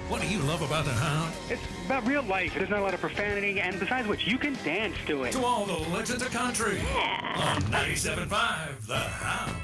What do you love about the Hound? It's about real life. There's not a lot of profanity, and besides which, you can dance to it. To all the legends of country. Yeah. On 97.5, The Hound.